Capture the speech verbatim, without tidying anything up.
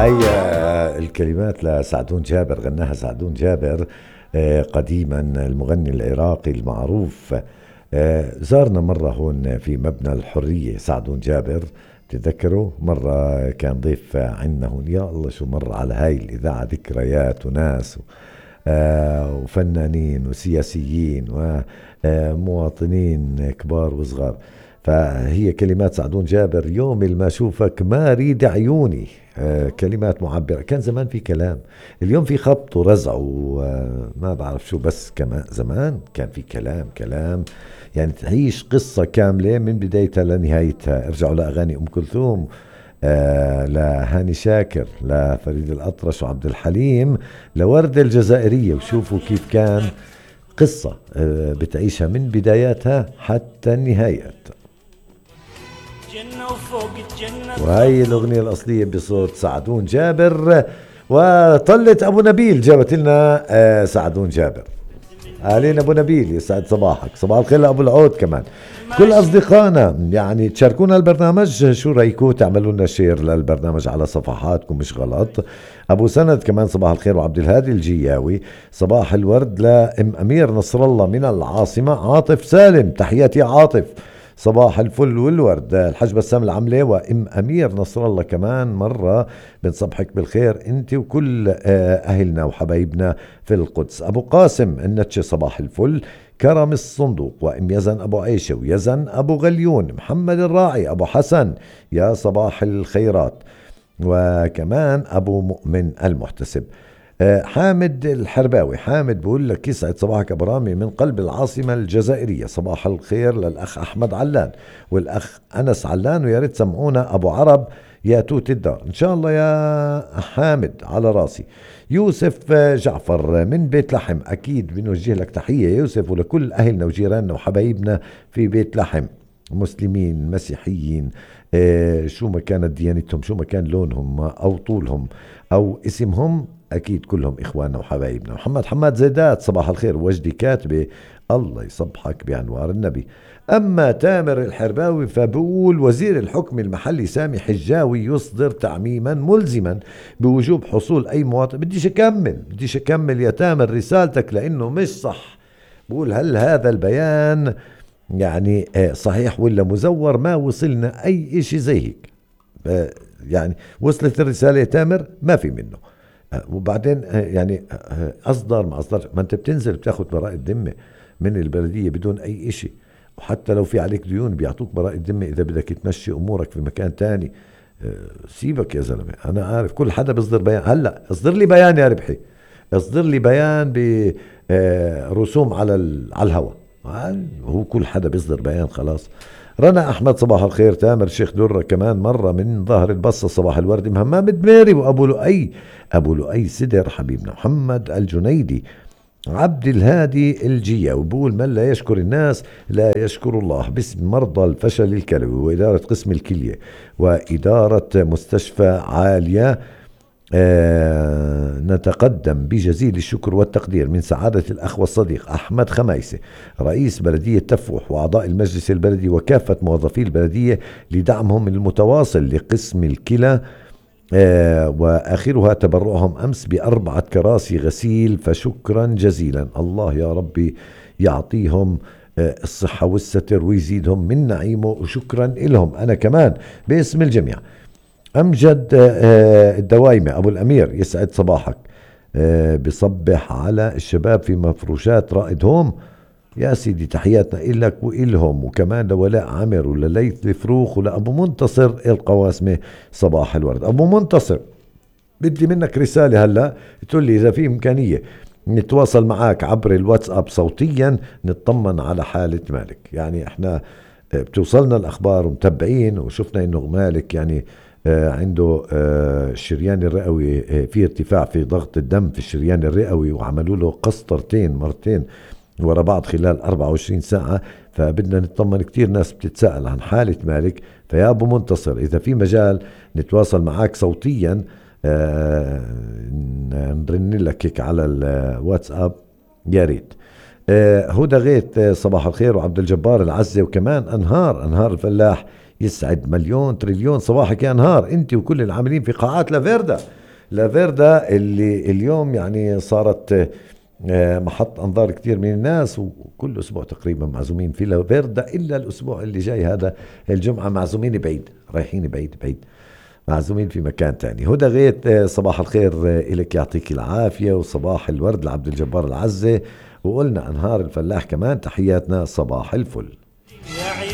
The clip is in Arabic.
هاي آه، الكلمات لسعدون جابر، غناها سعدون جابر آه، قديما، المغني العراقي المعروف. آه، زارنا مرة هون في مبنى الحرية سعدون جابر، تتذكروا مرة كان ضيف عنا هون. يا الله شو مر على هاي الإذاعة ذكريات وناس آه، وفنانين وسياسيين ومواطنين كبار وصغار. فهي كلمات سعدون جابر، يوم ما اشوفك ما ريد عيوني. آه كلمات معبرة. كان زمان في كلام، اليوم في خبط ورزع وما بعرف شو، بس كمان زمان كان في كلام كلام يعني تعيش قصة كاملة من بدايتها لنهايتها. ارجعوا لأغاني أم كلثوم، آه لهاني شاكر، لفريد الأطرش وعبد الحليم، لوردة الجزائرية، وشوفوا كيف كان قصة آه بتعيشها من بداياتها حتى النهايات. وهي الأغنية الأصلية بصوت سعدون جابر، وطلت أبو نبيل جابت لنا آه سعدون جابر. أهلين أبو نبيل، يسعد صباحك. صباح الخير لأبو العود كمان. كل أصدقائنا يعني تشاركونا البرنامج، شو رأيكم تعملوا لنا شير للبرنامج على صفحاتكم، مش غلط. أبو سند كمان صباح الخير، وعبد الهادي الجياوي صباح الورد لأم أمير نصر الله من العاصمة. عاطف سالم، تحياتي عاطف، صباح الفل والورد. الحاج بسام العملة وام امير نصر الله كمان مرة بنصبحك بالخير انت وكل اهلنا وحبايبنا في القدس. ابو قاسم النتشي صباح الفل. كرم الصندوق وام يزن ابو عيشة ويزن ابو غليون. محمد الراعي ابو حسن، يا صباح الخيرات. وكمان ابو مؤمن المحتسب. حامد الحرباوي، حامد بقول لك يسعد صباحك ابو رامي من قلب العاصمه الجزائريه. صباح الخير للاخ احمد علان والاخ انس علان، ويا ريت سمعونا ابو عرب يا توت الدار ان شاء الله يا حامد، على راسي. يوسف جعفر من بيت لحم، اكيد بنوجه لك تحيه يوسف، ولكل اهلنا وجيراننا وحبايبنا في بيت لحم، مسلمين مسيحيين، آه شو ما كانت ديانتهم، شو ما كان لونهم او طولهم او اسمهم، أكيد كلهم إخواننا وحبايبنا. محمد حماد زيدات صباح الخير. وجدي كاتبة الله يصبحك بأنوار النبي. أما تامر الحرباوي فبقول وزير الحكم المحلي سامي حجاوي يصدر تعميما ملزما بوجوب حصول أي مواطن. بديش أكمل بديش أكمل يا تامر رسالتك لأنه مش صح. بقول هل هذا البيان يعني صحيح ولا مزور؟ ما وصلنا أي إشي زي هيك. يعني وصلت الرسالة يا تامر ما في منه. وبعدين يعني أصدر ما أصدر، ما أنت بتنزل بتاخد براءة ذمة من البلدية بدون أي إشي، وحتى لو في عليك ديون بيعطوك براءة ذمة إذا بدك تمشي أمورك في مكان تاني. سيبك يا زلمة، أنا عارف كل حدا بيصدر بيان. هلأ اصدر لي بيان يا ربحي، اصدر لي بيان برسوم على على الهواء. هو كل حدا بيصدر بيان خلاص. رنا أحمد صباح الخير. تامر شيخ درة كمان مرة من ظهر البصة صباح الورد. مهمام دميري وأبو لؤي، أبو لؤي سدر حبيبنا. محمد الجنيدي. عبد الهادي الجية وبقول من لا يشكر الناس لا يشكر الله، باسم مرضى الفشل الكلوي وإدارة قسم الكلية وإدارة مستشفى عالية، آه نتقدم بجزيل الشكر والتقدير من سعادة الأخ والصديق أحمد خميسة رئيس بلدية تفوح وأعضاء المجلس البلدي وكافة موظفي البلدية لدعمهم المتواصل لقسم الكلى، آه وآخرها تبرعهم أمس بأربعة كراسي غسيل، فشكرا جزيلا. الله يا ربي يعطيهم آه الصحة والستر ويزيدهم من نعيمه، وشكرا لهم أنا كمان باسم الجميع. أمجد الدوايمة أبو الأمير يسعد صباحك، بصبح على الشباب في مفروشات رائد هوم. يا سيدي تحياتنا إلك وإلهم، وكمان لولاء عامر ولليث الفروخ ولأبو منتصر القواسمة صباح الورد. أبو منتصر بدي منك رسالة هلأ تقول لي إذا في إمكانية نتواصل معاك عبر الواتساب صوتيا نطمن على حالة مالك. يعني احنا بتوصلنا الأخبار ومتابعين وشفنا إنه مالك يعني عنده الشريان الرئوي في ارتفاع في ضغط الدم في الشريان الرئوي، وعملوا له قسطرتين مرتين ورا بعض خلال أربعة وعشرين ساعة. فبدنا نطمن، كتير ناس بتتساءل عن حالة مالك. فيا أبو منتصر إذا في مجال نتواصل معاك صوتيا نرن لك هيك على الواتساب يا ريت. هدى غيث صباح الخير. وعبد الجبار العزة وكمان أنهار أنهار الفلاح يسعد مليون تريليون صباحك يا نهار انت وكل العاملين في قاعات لافيردا. لافيردا اللي اليوم يعني صارت آه، محط انظار كثير من الناس، وكل اسبوع تقريبا معزومين في لافيردا، الا الاسبوع اللي جاي هذا الجمعه معزومين بعيد، رايحين بعيد بعيد، معزومين في مكان تاني. هدى غيث، آه، صباح الخير آه، إلك، يعطيك العافية، وصباح الورد لعبد الجبار العزة، وقلنا أنهار الفلاح كمان، تحياتنا صباح الفل.